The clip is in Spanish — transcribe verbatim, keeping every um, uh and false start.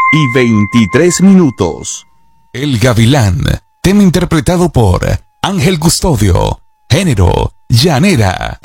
y veintitrés minutos. El Gavilán, tema interpretado por Ángel Custodio, género, llanera.